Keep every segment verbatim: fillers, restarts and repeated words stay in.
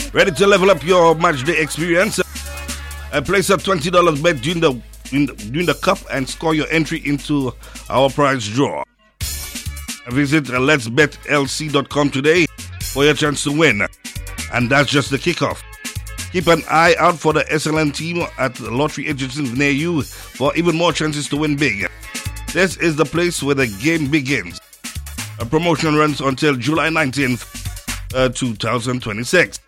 Ready to level up your match day experience? Uh, place a twenty dollars bet during the, in the, during the cup and score your entry into our prize draw. Visit uh, lets bet L C dot com today for your chance to win. And that's just the kickoff. Keep an eye out for the S L N team at lottery agencies near you for even more chances to win big. This is the place where the game begins. A promotion runs until July nineteenth, uh, twenty twenty-six.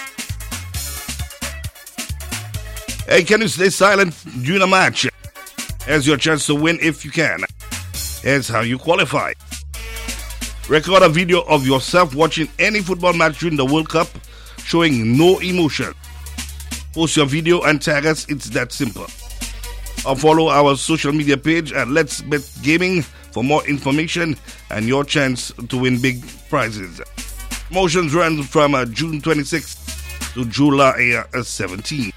Hey, can you stay silent during a match? Here's your chance to win if you can. Here's how you qualify. Record a video of yourself watching any football match during the World Cup, showing no emotion. Post your video and tag us, it's that simple. Or follow our social media page at Let's Bet Gaming for more information and your chance to win big prizes. Promotions run from uh, June twenty-sixth to July seventeenth.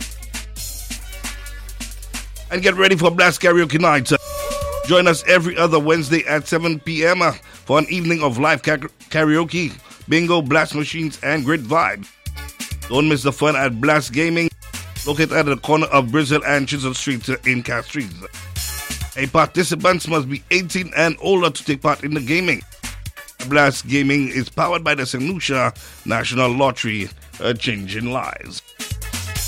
And get ready for Blast Karaoke Night. Join us every other Wednesday at seven p.m. for an evening of live karaoke, bingo, blast machines, and great vibes. Don't miss the fun at Blast Gaming, located at the corner of Brazil and Chisel Street in Castries. A participants must be eighteen and older to take part in the gaming. Blast Gaming is powered by the Saint Lucia National Lottery, uh, changing lives.